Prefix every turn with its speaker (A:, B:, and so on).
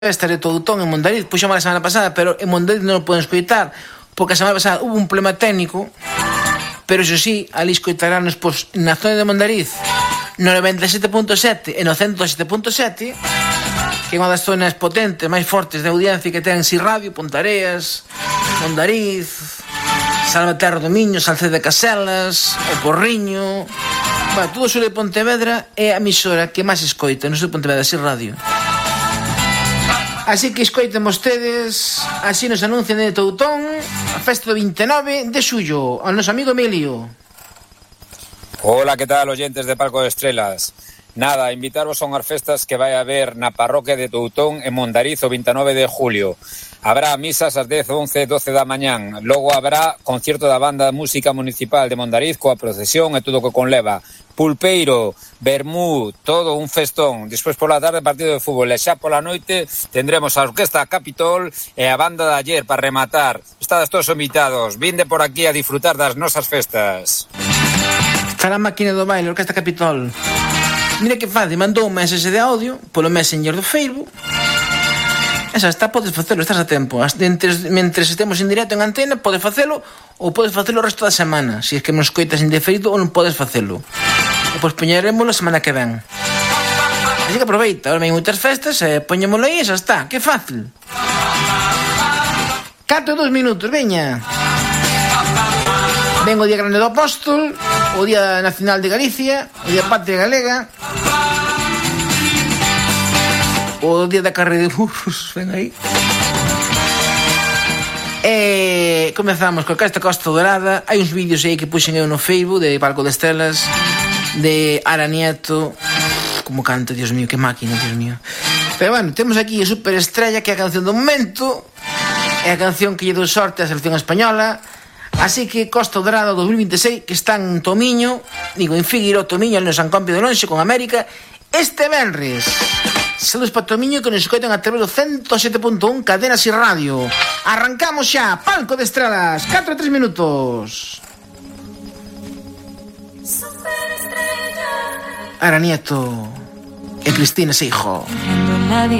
A: Estaré Toutón en Mondariz, puxamos a semana pasada, pero en Mondariz non o poden escoitar porque a semana pasada hubo un problema técnico, pero iso sí, ali escoitaranos na zona de Mondariz no 97.7 e no 107.7, que é unha das zonas potentes, máis fortes de audiencia que ten Si Radio, Pontareas, Mondariz, Salvaterra do Miño, Salcede de Caselas, o Porriño, todo o sur de Pontevedra é a emisora que máis escoita no sur de Pontevedra, Si Radio. Así que escoiten vostedes, así nos anuncian de Toutón, a festa do 29 de xullo, ao noso amigo Emilio.
B: Hola, que tal, oyentes de Palco de Estrelas? Nada, invitarvos a unhas festas que vai haber na parroquia de Toutón en Mondariz o 29 de julio. Habrá misas ás 10, 11, 12 da mañán. Logo habrá concierto da Banda de Música Municipal de Mondariz coa procesión e todo o que conleva. Pulpeiro, vermú, todo un festón. Despois pola tarde partido de fútbol e xa pola noite tendremos a Orquesta Capitol e a Banda de Ayer para rematar. Estades todos invitados, vinde por aquí a disfrutar das nosas festas.
A: Estará a máquina do baile, Orquesta Capitol. Mira que fácil, mandou un mensaxe de audio polo Messenger do Facebook. Esa está, podes facelo, estás a tempo. Mentre estemos en directo en antena, podes facelo ou podes facelo o resto da semana. Se é que nos coitas indeferido ou non podes facelo. E pois poñeremoslo a semana que ven. Así que aproveita, ahora hai moitas festas e poñémoslo aí e xa está, que fácil. 4 2 minutos, veña. Ven o Día Grande do Apóstol, o Día Nacional de Galicia, o Día Patria Galega, o Día da Carreira de Burros, ven aí. E comezamos con esta Costa Dorada. Hai uns vídeos aí que puxen eu no Facebook de Palco de Estrelas, de Ara Nieto. Como canta, Dios mío, que máquina, Dios mío. Pero bueno, temos aquí a superestrella, que é a canción do momento, é a canción que lle dou sorte á selección española. Así que Costa Dorada 2026, que está en Tomiño, digo, en Figueiró, Tomiño, no San Compio de Lonxe, con América, este venres. Saludos para Tomiño, que nos escoitan a través do 107.1 Cadena Si Radio. Arrancamos xa, Palco de Estrelas, 4 3 minutos. Ara Nieto e Cristina Seijo.